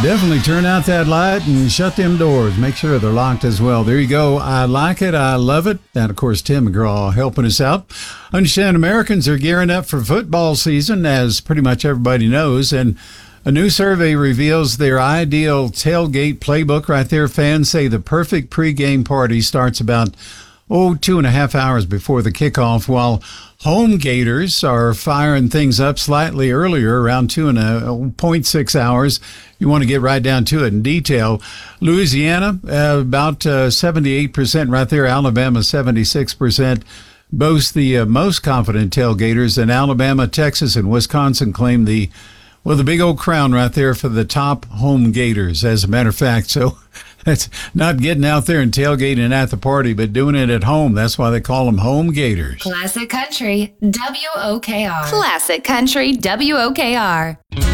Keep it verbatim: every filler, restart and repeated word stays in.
Definitely turn out that light and shut them doors. Make sure they're locked as well. There you go. I like it. I love it. And, of course, Tim McGraw helping us out. Understand Americans are gearing up for football season, as pretty much everybody knows. And a new survey reveals their ideal tailgate playbook right there. Fans say the perfect pregame party starts about, oh, two and a half hours before the kickoff, while home Gators are firing things up slightly earlier, around two and a point six hours. You want to get right down to it in detail. Louisiana, uh, about uh, seventy-eight percent right there. Alabama, seventy-six percent. Boast the uh, most confident tailgaters, and Alabama, Texas, and Wisconsin claim the Well, the big old crown right there for the top home Gators, as a matter of fact. So that's not getting out there and tailgating at the party, but doing it at home. That's why they call them home Gators. Classic Country, W O K R. Classic Country, W O K R.